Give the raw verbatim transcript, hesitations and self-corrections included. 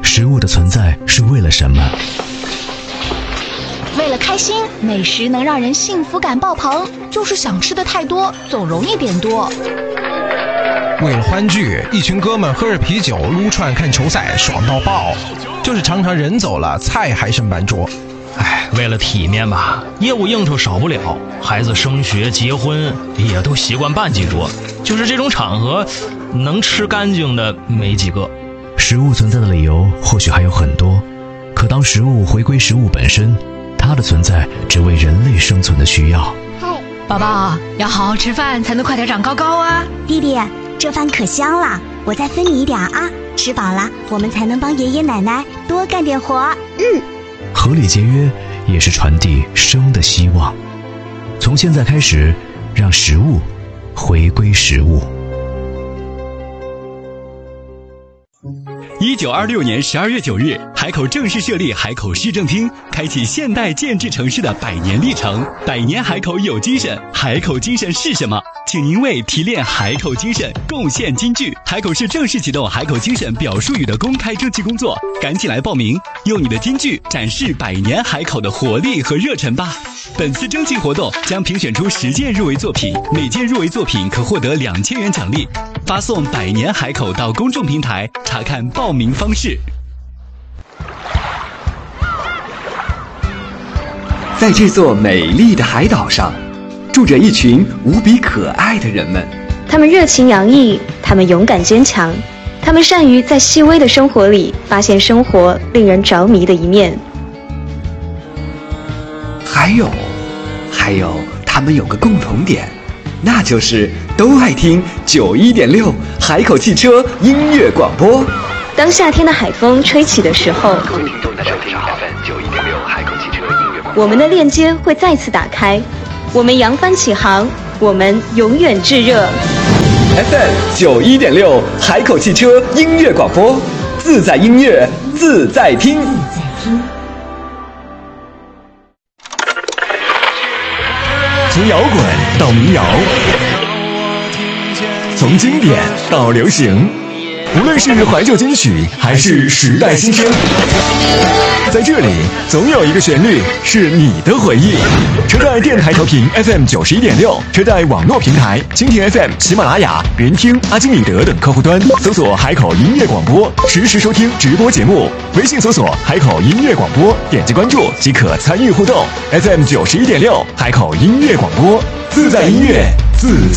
食物的存在是为了什么？ 为了开心，美食能让人幸福感爆棚，就是想吃的太多，总容易变多。 为了欢聚，一群哥们喝着啤酒撸串看球赛，爽到爆，就是常常人走了，菜还剩半桌。 哎，为了体面吧，业务应酬少不了，孩子升学结婚也都习惯办几桌，就是这种场合能吃干净的没几个。 食物存在的理由或许还有很多，可当食物回归食物本身，它的存在只为人类生存的需要。 宝宝要好好吃饭，才能快点长高高啊！ 弟弟，这饭可香了，我再分你一点啊！吃饱了，我们才能帮爷爷奶奶多干点活。嗯， 合理节约也是传递生的希望。从现在开始，让食物回归食物。 一九二六年十二月九日，海口正式设立海口市政厅，开启现代建制城市的百年历程。百年海口有精神，海口精神是什么？请您为提炼海口精神贡献金句。海口市正式启动海口精神表述语的公开征集工作，赶紧来报名，用你的金句展示百年海口的活力和热忱吧。本次征集活动将评选出十件入围作品，每件入围作品可获得两千元奖励。发送百年海口到公众平台查看报名方式。 在这座美丽的海岛上，住着一群无比可爱的人们。 他们热情洋溢，他们勇敢坚强，他们善于在细微的生活里发现生活令人着迷的一面。 还有，还有，他们有个共同点，那就是都爱听九一点六海口汽车音乐广播。 当夏天的海风吹起的时候，我们的链接会再次打开，我们扬帆起航，我们永远炙热。 F M 九一点六海口汽车音乐广播，自在音乐，自在听。 从摇滚到民谣，从经典到流行，无论是怀旧金曲还是时代新声，在这里总有一个旋律是你的回忆。车载电台调频 F M 九十一点六，车载网络平台蜻蜓 F M、喜马拉雅、人听、阿基米德等客户端搜索海口音乐广播，实时收听直播节目。微信搜索海口音乐广播，点击关注即可参与互动。F M 九十一点六，海口音乐广播，自在音乐，自在。